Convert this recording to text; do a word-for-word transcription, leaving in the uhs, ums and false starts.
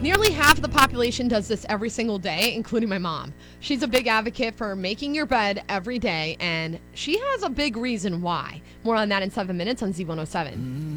Nearly half of the population does this every single day, including my mom. She's a big advocate for making your bed every day, and she has a big reason why. More on that in seven minutes on Z one oh seven.